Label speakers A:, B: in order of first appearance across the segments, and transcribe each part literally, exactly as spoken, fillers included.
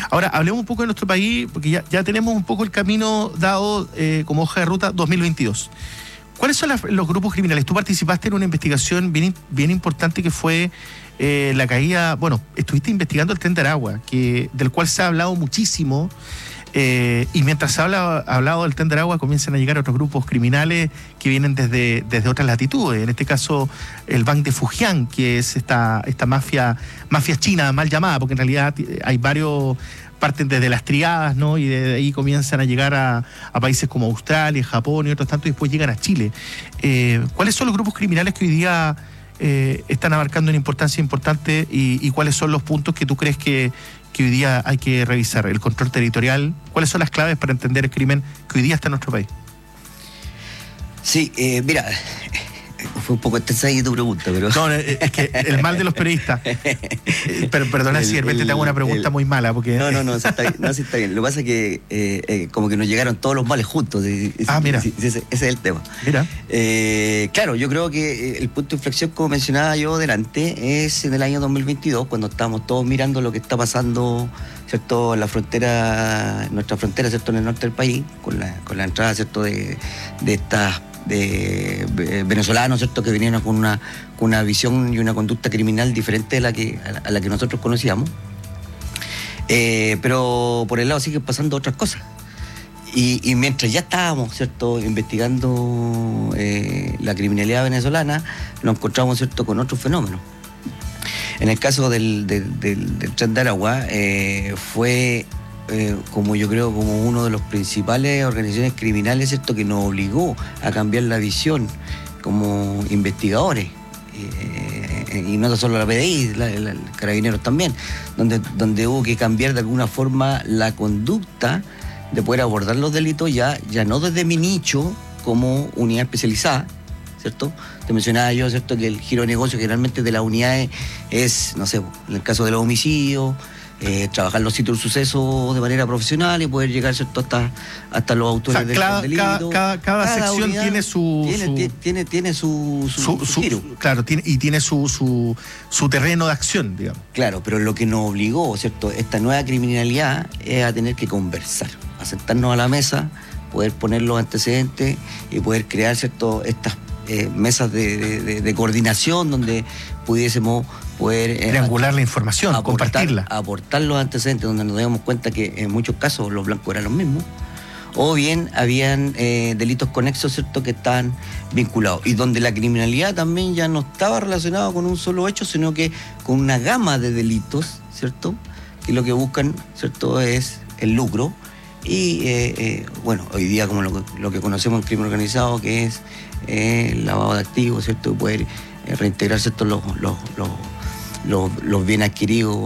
A: Ahora, hablemos un poco de nuestro país, porque ya, ya tenemos un poco el camino dado eh, como hoja de ruta dos mil veintidós. ¿Cuáles son las, los grupos criminales? Tú participaste en una investigación bien, bien importante que fue eh, la caída, bueno, estuviste investigando el Tren de Aragua, que, del cual se ha hablado muchísimo, eh, y mientras se ha hablado, hablado del Tren de Aragua comienzan a llegar otros grupos criminales que vienen desde, desde otras latitudes, en este caso el Bank de Fujian, que es esta, esta mafia, mafia china mal llamada, porque en realidad hay varios... parten desde las triadas, ¿no? Y de ahí comienzan a llegar a, a países como Australia, Japón y otros tantos, y después llegan a Chile. Eh, ¿Cuáles son los grupos criminales que hoy día eh, están abarcando una importancia importante y, y cuáles son los puntos que tú crees que, que hoy día hay que revisar? El control territorial, ¿cuáles son las claves para entender el crimen que hoy día está en nuestro país?
B: Sí, eh, mira... Fue un poco extensa ahí tu pregunta, pero...
A: No, es que el mal de los periodistas. Pero perdona si de repente te hago una pregunta el, muy mala, porque...
B: No, no, no, sí está bien. No, sí está bien. Lo que pasa es que eh, eh, como que nos llegaron todos los males juntos. Ese,
A: ah, mira.
B: Ese, ese, ese es el tema.
A: Mira.
B: Eh, claro, yo creo que el punto de inflexión, como mencionaba yo delante, es en el año dos mil veintidós, cuando estamos todos mirando lo que está pasando, ¿cierto?, en la frontera, nuestra frontera, ¿cierto?, en el norte del país, con la, con la entrada, ¿cierto?, de, de estas... de venezolanos, ¿cierto?, que vinieron con una, con una visión y una conducta criminal diferente a la que, a la, a la que nosotros conocíamos. Eh, pero por el lado siguen pasando otras cosas. Y, y mientras ya estábamos, ¿cierto?, investigando eh, la criminalidad venezolana, nos encontramos, ¿cierto?, con otros fenómenos. En el caso del, del, del, del Tren de Aragua, eh, fue... Eh, como yo creo, como uno de los principales organizaciones criminales, ¿cierto?, que nos obligó a cambiar la visión como investigadores, eh, y no solo la P D I, la, la, los carabineros también, donde, donde hubo que cambiar de alguna forma la conducta de poder abordar los delitos ya, ya no desde mi nicho como unidad especializada, ¿cierto? Te mencionaba yo, ¿cierto?, que el giro de negocio generalmente de las unidades es, no sé, en el caso de los homicidios, Eh, trabajar los sitios de suceso de manera profesional y poder llegar, ¿cierto?, hasta, hasta los autores, o sea, del,
A: cada,
B: del delito.
A: Cada, cada, cada sección tiene su
B: tiene,
A: su,
B: tiene, tiene su, su, su, su giro.
A: Claro, tiene, y tiene su, su, su terreno de acción, digamos.
B: Claro, pero lo que nos obligó, ¿cierto?, esta nueva criminalidad es a tener que conversar, a sentarnos a la mesa, poder poner los antecedentes y poder crear, ¿cierto?, estas eh, mesas de, de, de coordinación donde pudiésemos poder eh,
A: triangular la información,
B: aportar,
A: compartirla.
B: Aportar los antecedentes, donde nos damos cuenta que en muchos casos los blancos eran los mismos, o bien habían eh, delitos conexos, ¿cierto?, que estaban vinculados, y donde la criminalidad también ya no estaba relacionada con un solo hecho, sino que con una gama de delitos, ¿cierto?, que lo que buscan, ¿cierto?, es el lucro, y eh, eh, bueno, hoy día como lo, lo que conocemos en crimen organizado, que es eh, el lavado de activos, ¿cierto?, y poder eh, reintegrar, ¿cierto?, los, los, los Los, los bienes adquiridos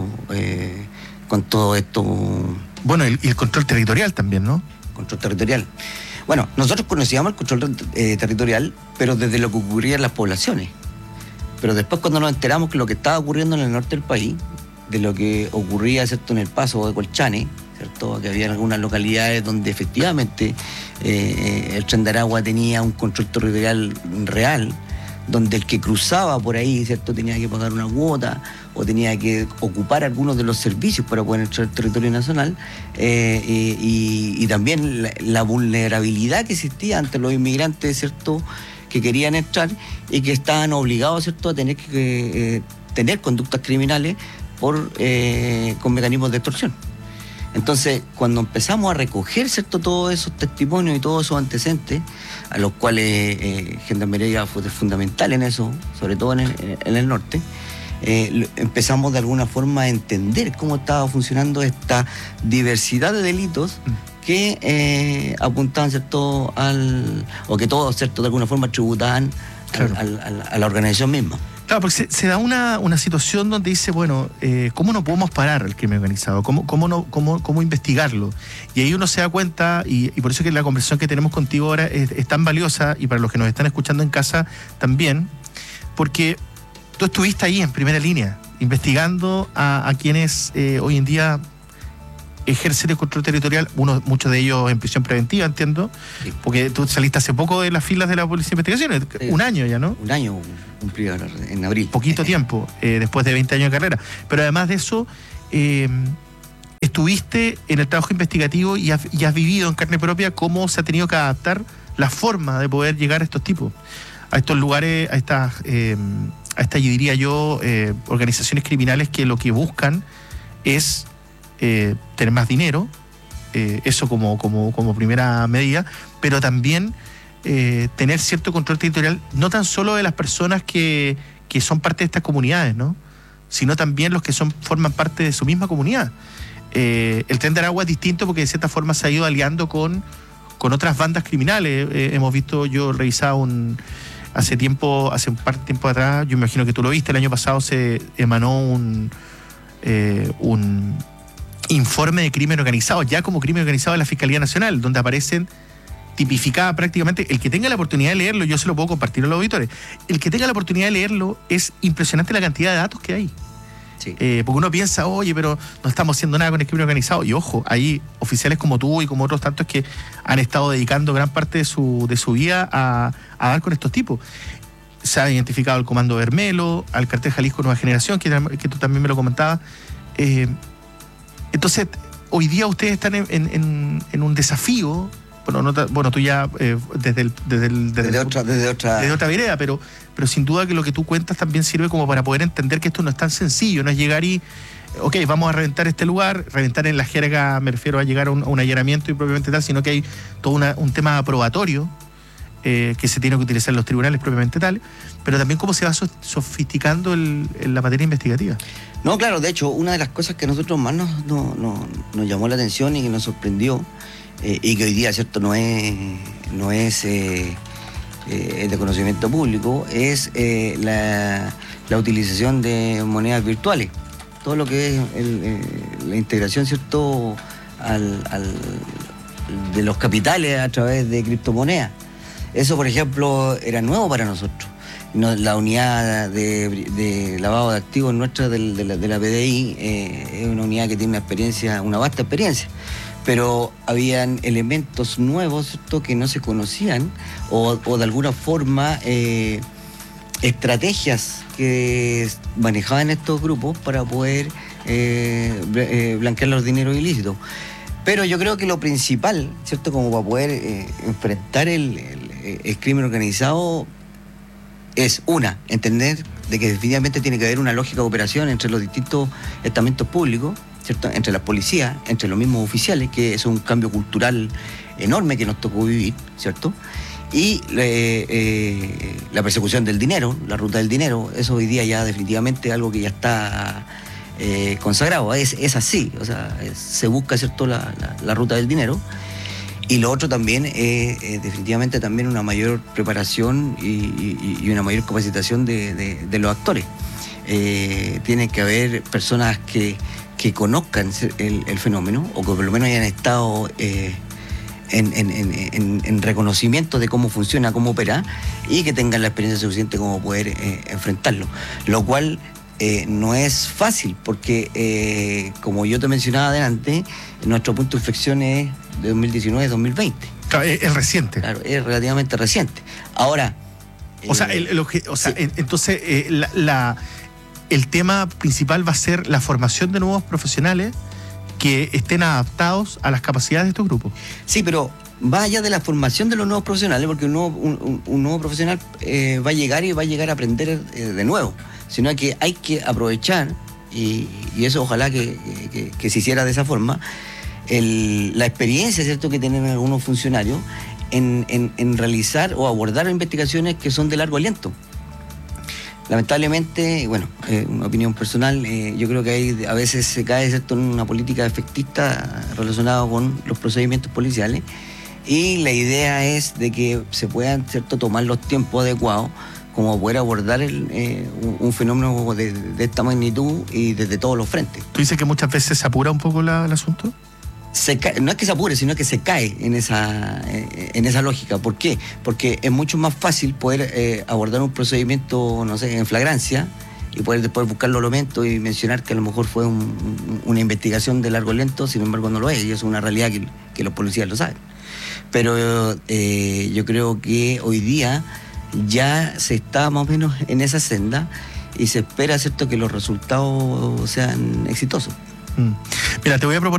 B: eh, con todo esto.
A: Bueno, y el, el control territorial también, ¿no?
B: Control territorial. Bueno, nosotros conocíamos el control eh, territorial, pero desde lo que ocurría en las poblaciones. Pero después, cuando nos enteramos que lo que estaba ocurriendo en el norte del país, de lo que ocurría, ¿cierto?, en El Paso de Colchane, ¿cierto?, que había algunas localidades donde efectivamente eh, el Tren de Aragua tenía un control territorial real, donde el que cruzaba por ahí, ¿cierto?, tenía que pagar una cuota o tenía que ocupar algunos de los servicios para poder entrar al territorio nacional, eh, y, y, y también la, la vulnerabilidad que existía ante los inmigrantes, ¿cierto?, que querían entrar y que estaban obligados, ¿cierto?, a tener que eh, tener conductas criminales por eh, con mecanismos de extorsión. Entonces, cuando empezamos a recoger, ¿cierto?, todos esos testimonios y todos esos antecedentes, a los cuales eh, Gendarmería fue fundamental en eso, sobre todo en el, en el norte, eh, empezamos de alguna forma a entender cómo estaba funcionando esta diversidad de delitos que eh, apuntaban, ¿cierto?, al, o que todos, ¿cierto?, de alguna forma tributaban, claro, al, al, a la organización misma.
A: Claro, porque se, se da una, una situación donde dice, bueno, eh, ¿cómo no podemos parar el crimen organizado? ¿Cómo, cómo, no, cómo, cómo investigarlo? Y ahí uno se da cuenta, y, y por eso es que la conversación que tenemos contigo ahora es, es tan valiosa, y para los que nos están escuchando en casa también, porque tú estuviste ahí en primera línea, investigando a, a quienes eh, hoy en día ejercen el control territorial, uno, muchos de ellos en prisión preventiva, entiendo, sí, porque tú saliste hace poco de las filas de la Policía de Investigaciones, sí, un año ya, ¿no?
B: Un año cumplido en abril.
A: Poquito tiempo, eh, después de veinte años de carrera. Pero además de eso, eh, estuviste estuviste en el trabajo investigativo y has, y has vivido en carne propia cómo se ha tenido que adaptar la forma de poder llegar a estos tipos, a estos lugares, a estas, eh, a estas, yo diría yo, eh, organizaciones criminales que lo que buscan es eh, tener más dinero, eh, eso como, como, como primera medida, pero también eh, tener cierto control territorial, no tan solo de las personas que, que son parte de estas comunidades, ¿no?, sino también los que son forman parte de su misma comunidad. Eh, el Tren de Aragua es distinto porque de cierta forma se ha ido aliando con, con otras bandas criminales. Eh, hemos visto, yo revisaba un hace tiempo, hace un par de tiempo atrás, yo me imagino que tú lo viste, el año pasado se emanó un, eh, un informe de crimen organizado, ya como crimen organizado de la Fiscalía Nacional, donde aparecen tipificada prácticamente. El que tenga la oportunidad de leerlo, yo se lo puedo compartir a los auditores, el que tenga la oportunidad de leerlo, es impresionante la cantidad de datos que hay. Sí. Eh, porque uno piensa, oye, pero no estamos haciendo nada con el crimen organizado. Y ojo, hay oficiales como tú y como otros tantos que han estado dedicando gran parte de su, de su vida a, a dar con estos tipos. Se ha identificado al Comando Bermelo, al Cartel Jalisco Nueva Generación, que, que tú también me lo comentabas. Eh, entonces, hoy día ustedes están en, en, en un desafío. Bueno, no, bueno, tú ya eh, desde, el, desde, el, desde,
B: desde,
A: el,
B: otra, desde, otra...
A: desde otra vereda, pero, pero sin duda que lo que tú cuentas también sirve como para poder entender que esto no es tan sencillo, no es llegar y, ok, vamos a reventar este lugar, reventar en la jerga, me refiero a llegar a un, a un allanamiento y propiamente tal, sino que hay todo una, un tema probatorio eh, que se tiene que utilizar en los tribunales propiamente tal, pero también cómo se va sofisticando el, el, la materia investigativa.
B: No, claro, de hecho, una de las cosas que a nosotros más nos, nos, nos, nos llamó la atención y que nos sorprendió, Eh, y que hoy día, cierto, no es, no es eh, eh, de conocimiento público, es eh, la, la utilización de monedas virtuales. Todo lo que es el, eh, la integración, cierto, al, al, de los capitales a través de criptomonedas. Eso, por ejemplo, era nuevo para nosotros. No, la unidad de, de lavado de activos nuestra del, de, la, de la P D I eh, es una unidad que tiene una experiencia, una vasta experiencia. Pero habían elementos nuevos, ¿cierto?, que no se conocían o, o de alguna forma eh, estrategias que manejaban estos grupos para poder eh, eh, blanquear los dineros ilícitos. Pero yo creo que lo principal, ¿cierto?, como para poder eh, enfrentar el, el, el crimen organizado es, una, entender de que definitivamente tiene que haber una lógica de operación entre los distintos estamentos públicos, ¿cierto?, entre las policías, entre los mismos oficiales, que es un cambio cultural enorme que nos tocó vivir, ¿cierto? Y eh, eh, la persecución del dinero, la ruta del dinero, eso hoy día ya definitivamente es algo que ya está eh, consagrado, es, es así, o sea, es, se busca, ¿cierto?, la, la, la ruta del dinero. Y lo otro también es eh, definitivamente también una mayor preparación y, y, y una mayor capacitación de, de, de los actores. Eh, tiene que haber personas que, que conozcan el, el fenómeno o que por lo menos hayan estado eh, en, en, en, en reconocimiento de cómo funciona, cómo opera y que tengan la experiencia suficiente como poder eh, enfrentarlo. Lo cual eh, no es fácil porque, eh, como yo te mencionaba adelante, nuestro punto de inflexión es de dos mil diecinueve a dos mil veinte.
A: Claro, es, es reciente.
B: Claro, es relativamente reciente. Ahora...
A: O eh, sea, el, el, o sea sí. entonces eh, la, la, el tema principal va a ser la formación de nuevos profesionales que estén adaptados a las capacidades de estos grupos.
B: Sí, pero va allá de la formación de los nuevos profesionales, porque un nuevo, un, un nuevo profesional eh, va a llegar y va a llegar a aprender eh, de nuevo, sino que hay que aprovechar, y, y eso ojalá que, que, que se hiciera de esa forma, el, la experiencia, ¿cierto?, que tienen algunos funcionarios en, en, en realizar o abordar investigaciones que son de largo aliento. Lamentablemente, bueno, eh, una opinión personal, eh, yo creo que hay, a veces se cae, ¿cierto?, en una política efectista relacionada con los procedimientos policiales, y la idea es de que se puedan, ¿cierto?, tomar los tiempos adecuados como poder abordar el, eh, un, un fenómeno de, de esta magnitud y desde todos los frentes.
A: ¿Tú dices que muchas veces se apura un poco la, el asunto?
B: Se cae, no es que se apure, sino que se cae en esa, en esa lógica. ¿Por qué? Porque es mucho más fácil poder eh, abordar un procedimiento, no sé, en flagrancia y poder después buscar los elementos y mencionar que a lo mejor fue un, un, una investigación de largo aliento, sin embargo no lo es, y es una realidad que, que los policías lo saben. Pero eh, yo creo que hoy día ya se está más o menos en esa senda y se espera, ¿cierto?, que los resultados sean exitosos.
A: Mm. Mira, te voy a proponer